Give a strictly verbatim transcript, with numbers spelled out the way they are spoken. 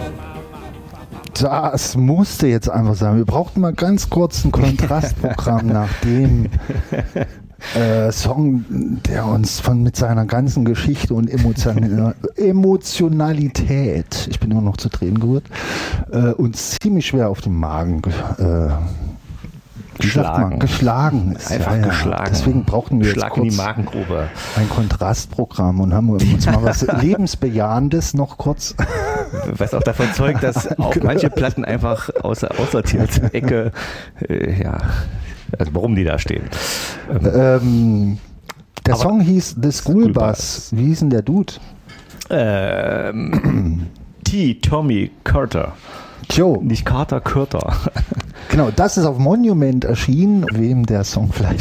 Das musste jetzt einfach sein. Wir brauchten mal ganz kurz ein Kontrastprogramm nach dem äh, Song, der uns von mit seiner ganzen Geschichte und Emotion, Emotionalität, ich bin immer noch zu Tränen gerührt, äh, uns ziemlich schwer auf den Magen äh, geschlagen. geschlagen ist. Einfach ja, ja. geschlagen. Deswegen brauchten wir Schlag jetzt in die kurz Magengrube. ein Kontrastprogramm und haben uns mal was Lebensbejahendes noch kurz. Was auch davon zeugt, dass auch manche Platten einfach außer aussortierte Ecke, äh, ja, also warum die da stehen. Ähm, der Aber Song hieß The School, School Bus. Bus. Wie hieß denn der Dude? Ähm, T. Tommy Carter. Joe. Nicht Carter, Carter. Genau, das ist auf Monument erschienen. Wem der Song vielleicht